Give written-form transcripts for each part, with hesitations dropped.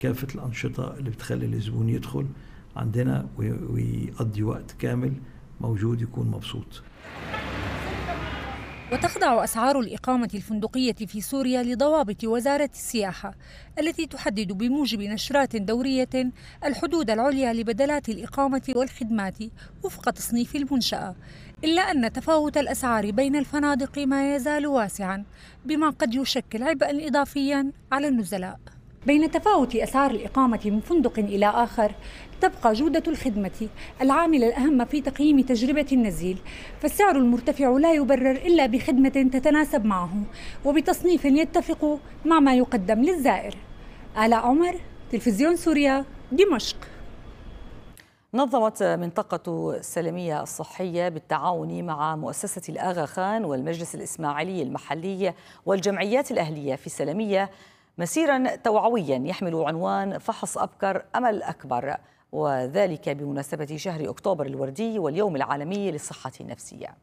كافة الأنشطة اللي بتخلي الزبون يدخل عندنا ويقضي وقت كامل موجود يكون مبسوط. وتخضع أسعار الإقامة الفندقية في سوريا لضوابط وزارة السياحة التي تحدد بموجب نشرات دورية الحدود العليا لبدلات الإقامة والخدمات وفق تصنيف المنشأة، إلا أن تفاوت الأسعار بين الفنادق ما يزال واسعاً بما قد يشكل عبئاً إضافياً على النزلاء. بين تفاوت أسعار الإقامة من فندق إلى آخر تبقى جودة الخدمة العامل الأهم في تقييم تجربة النزيل، فالسعر المرتفع لا يبرر إلا بخدمة تتناسب معه وبتصنيف يتفق مع ما يقدم للزائر. آلاء عمر، تلفزيون سوريا، دمشق. نظمت منطقة سلمية الصحية بالتعاون مع مؤسسة الآغا خان والمجلس الإسماعيلي المحلي والجمعيات الأهلية في سلمية مسيرا توعويا يحمل عنوان فحص أبكر أمل أكبر، وذلك بمناسبة شهر أكتوبر الوردي واليوم العالمي للصحة النفسية.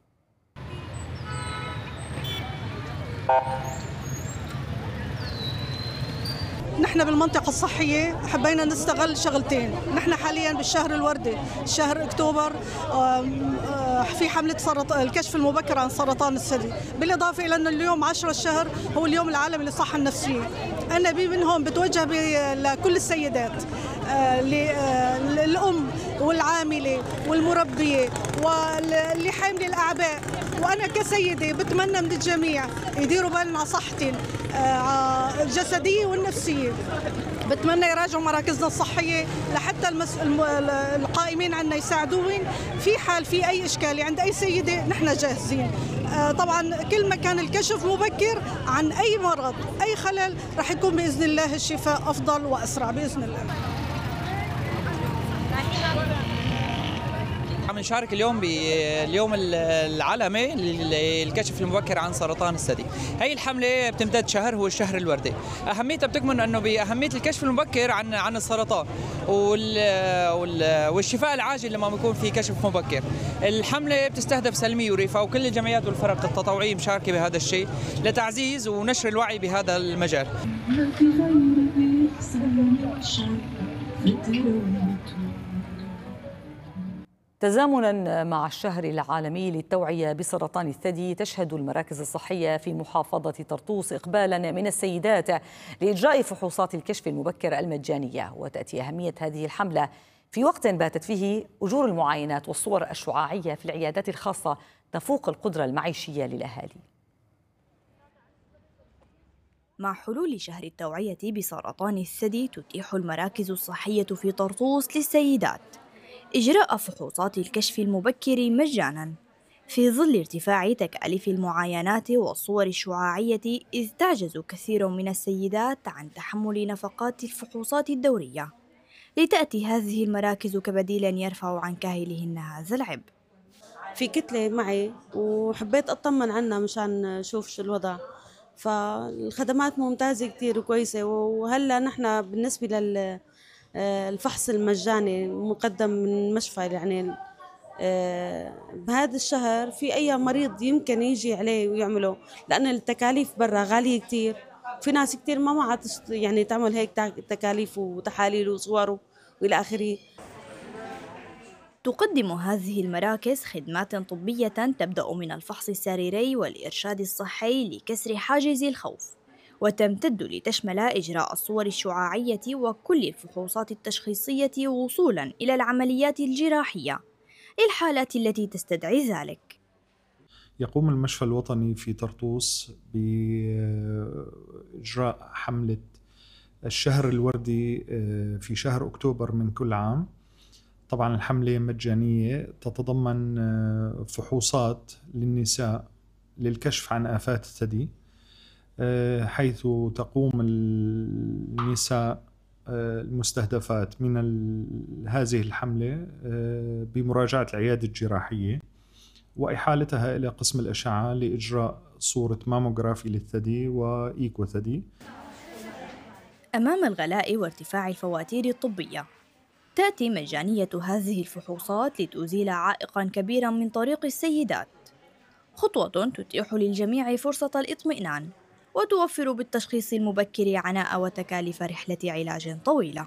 نحن بالمنطقة الصحية حبينا نستغل شغلتين. نحن حاليا بالشهر الوردي، شهر أكتوبر، في حملة الكشف المبكر عن سرطان الثدي، بالإضافة إلى أن اليوم 10 الشهر هو اليوم العالمي للصحة النفسية. أنا من هون بتوجه لكل السيدات، للأم والعاملة والمربية واللي حاملة الأعباء، وأنا كسيدة بتمنى من الجميع يديروا بالهم على صحتهم الجسدية والنفسية. بتمنى يراجعوا مراكزنا الصحية لحتى القائمين عنا يساعدوهم في حال في أي إشكالية عند أي سيدة، نحن جاهزين. طبعا كل ما كان الكشف مبكر عن أي مرض أي خلل رح يكون بإذن الله الشفاء أفضل وأسرع بإذن الله. عم نشارك اليوم باليوم العالمي للكشف المبكر عن سرطان الثدي. هي الحملة بتمتد شهر، هو الشهر الوردي. أهميتها بتكمن أنه بأهمية الكشف المبكر عن السرطان والشفاء العاجل لما بيكون في كشف مبكر. الحملة بتستهدف سلمية وريفا وكل الجمعيات والفرق التطوعية مشاركة بهذا الشيء لتعزيز ونشر الوعي بهذا المجال. تزامنا مع الشهر العالمي للتوعية بسرطان الثدي، تشهد المراكز الصحية في محافظة طرطوس إقبالا من السيدات لإجراء فحوصات الكشف المبكر المجانية. وتأتي أهمية هذه الحملة في وقت باتت فيه أجور المعاينات والصور الشعاعية في العيادات الخاصة تفوق القدرة المعيشية للأهالي. مع حلول شهر التوعية بسرطان الثدي، تتيح المراكز الصحية في طرطوس للسيدات إجراء فحوصات الكشف المبكر مجاناً في ظل ارتفاع تكاليف المعاينات والصور الشعاعية، إذ تعجز كثير من السيدات عن تحمل نفقات الفحوصات الدورية. لتأتي هذه المراكز كبديل يرفع عن كاهلهن هذا العبء. في كتلة معي وحبيت أطمن عنها مشان أشوف شو الوضع، فالخدمات ممتازة كتير وكويسة. وهلا نحن بالنسبة الفحص المجاني مقدم من مشفى، يعني بهذا الشهر في أي مريض يمكن يجي عليه ويعمله، لأن التكاليف برا غالية كتير. في ناس كتير ما معها يعني تعمل هيك تكاليف وتحاليل وصور وإلى آخره. تقدم هذه المراكز خدمات طبية تبدأ من الفحص السريري والإرشاد الصحي لكسر حاجز الخوف، وتمتد لتشمل إجراء الصور الشعاعية وكل الفحوصات التشخيصية وصولاً إلى العمليات الجراحية للحالات التي تستدعي ذلك. يقوم المشفى الوطني في طرطوس بإجراء حملة الشهر الوردي في شهر أكتوبر من كل عام. طبعاً الحملة مجانية، تتضمن فحوصات للنساء للكشف عن آفات الثدي، حيث تقوم النساء المستهدفات من هذه الحملة بمراجعة العيادة الجراحية وإحالتها إلى قسم الأشعة لإجراء صورة ماموغرافي للثدي وإيكو ثدي. أمام الغلاء وارتفاع الفواتير الطبية، تأتي مجانية هذه الفحوصات لتزيل عائقاً كبيراً من طريق السيدات، خطوة تتيح للجميع فرصة الإطمئنان وتوفر بالتشخيص المبكر عناء وتكاليف رحلة علاج طويلة.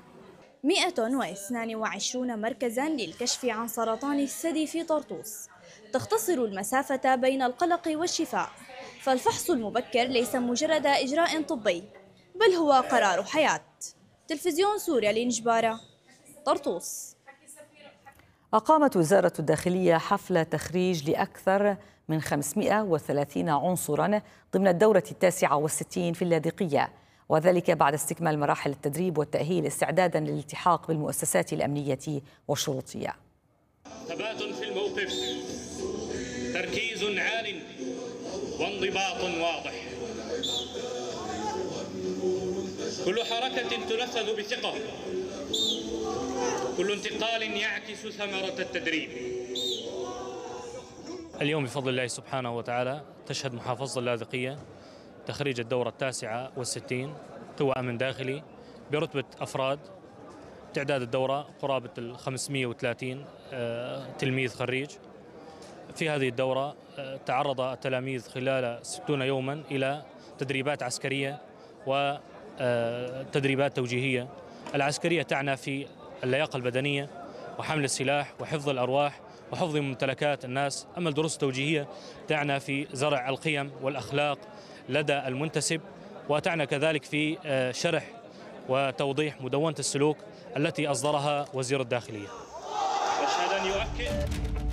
122 مركزاً للكشف عن سرطان الثدي في طرطوس، تختصر المسافة بين القلق والشفاء، فالفحص المبكر ليس مجرد إجراء طبي بل هو قرار حياة. تلفزيون سوريا لنجبارة، طرطوس. أقامت وزارة الداخلية حفل تخريج لأكثر من 530 عنصراً ضمن الدورة 69 في اللاذقية، وذلك بعد استكمال مراحل التدريب والتأهيل استعداداً للالتحاق بالمؤسسات الأمنية والشرطية. ثبات في الموقف، تركيز عال، وانضباط واضح. كل حركة تنفذ بثقة، كل انتقال يعكس ثمرة التدريب. اليوم بفضل الله سبحانه وتعالى تشهد محافظة اللاذقية تخريج الدورة 69 قوى أمن داخلي برتبة أفراد. تعداد الدورة قرابة 530 تلميذ خريج. في هذه الدورة تعرض التلاميذ خلال 60 يوما إلى تدريبات عسكرية وتدريبات توجيهية. العسكرية تعنى في اللياقة البدنية وحمل السلاح وحفظ الأرواح وحفظ ممتلكات الناس، أما الدروس التوجيهية تعنى في زرع القيم والأخلاق لدى المنتسب، وتعنى كذلك في شرح وتوضيح مدونة السلوك التي أصدرها وزير الداخلية. مشهد يؤكد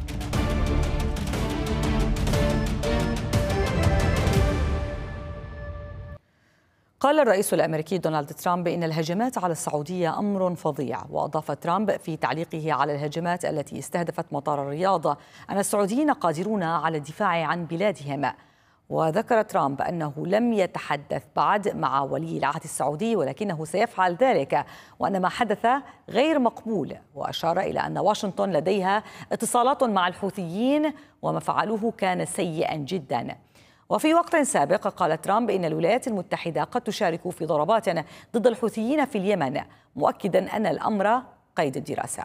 قال الرئيس الأمريكي دونالد ترامب إن الهجمات على السعودية أمر فظيع، وأضاف ترامب في تعليقه على الهجمات التي استهدفت مطار الرياض أن السعوديين قادرون على الدفاع عن بلادهم. وذكر ترامب أنه لم يتحدث بعد مع ولي العهد السعودي ولكنه سيفعل ذلك، وأن ما حدث غير مقبول، وأشار إلى أن واشنطن لديها اتصالات مع الحوثيين وما فعلوه كان سيئا جدا. وفي وقت سابق قال ترامب إن الولايات المتحدة قد تشارك في ضربات ضد الحوثيين في اليمن، مؤكدا أن الأمر قيد الدراسة.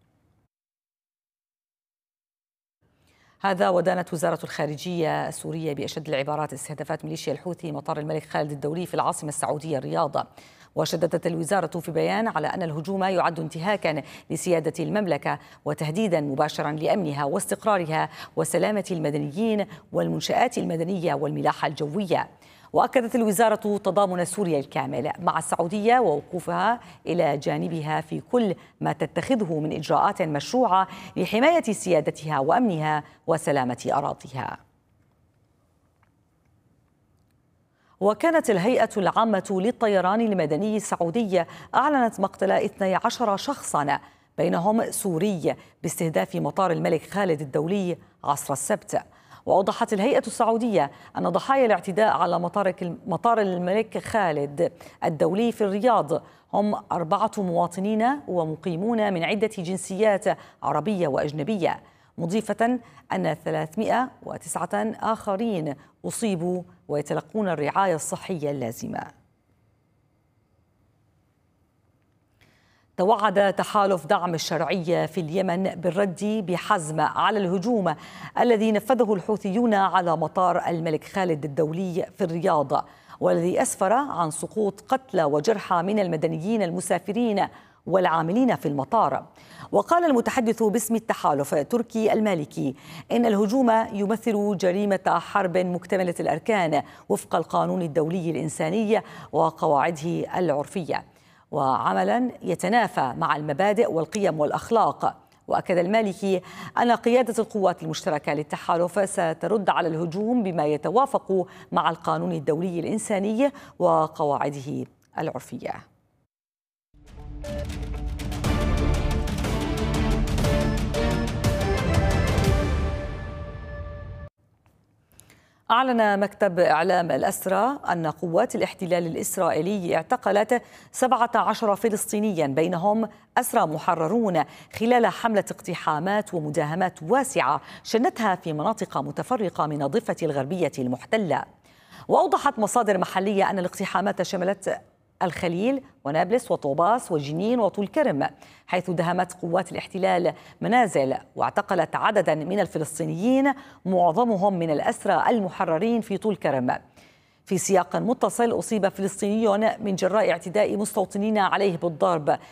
هذا ودانت وزارة الخارجية السورية بأشد العبارات استهدافات ميليشيا الحوثي مطار الملك خالد الدولي في العاصمة السعودية الرياض. وشددت الوزارة في بيان على أن الهجوم يعد انتهاكا لسيادة المملكة وتهديدا مباشرا لأمنها واستقرارها وسلامة المدنيين والمنشآت المدنية والملاحة الجوية. وأكدت الوزارة تضامن سوريا الكامل مع السعودية ووقوفها إلى جانبها في كل ما تتخذه من إجراءات مشروعة لحماية سيادتها وأمنها وسلامة أراضيها. وكانت الهيئة العامة للطيران المدني السعودية أعلنت مقتل 12 شخصاً بينهم سوري باستهداف مطار الملك خالد الدولي عصر السبت. وأوضحت الهيئة السعودية أن ضحايا الاعتداء على مطار الملك خالد الدولي في الرياض هم 4 مواطنين ومقيمون من عدة جنسيات عربية وأجنبية، مضيفة أن 309 آخرين أصيبوا ويتلقون الرعاية الصحية اللازمة. توعد تحالف دعم الشرعية في اليمن بالرد بحزم على الهجوم الذي نفذه الحوثيون على مطار الملك خالد الدولي في الرياض، والذي أسفر عن سقوط قتلى وجرحى من المدنيين المسافرين والعاملين في المطار. وقال المتحدث باسم التحالف تركي المالكي إن الهجوم يمثل جريمة حرب مكتملة الأركان وفق القانون الدولي الإنساني وقواعده العرفية، وعملا يتنافى مع المبادئ والقيم والأخلاق. وأكد المالكي أن قيادة القوات المشتركة للتحالف سترد على الهجوم بما يتوافق مع القانون الدولي الإنساني وقواعده العرفية. أعلن مكتب إعلام الأسرى أن قوات الاحتلال الإسرائيلي اعتقلت 17 فلسطينيا بينهم أسرى محررون خلال حملة اقتحامات ومداهمات واسعة شنتها في مناطق متفرقة من الضفة الغربية المحتلة. وأوضحت مصادر محلية أن الاقتحامات شملت الخليل ونابلس وطوباس وجنين وطول كرم، حيث دهمت قوات الاحتلال منازل واعتقلت عددا من الفلسطينيين معظمهم من الأسرى المحررين في طول كرم. في سياق متصل، أصيب فلسطيني من جراء اعتداء مستوطنين عليه بالضرب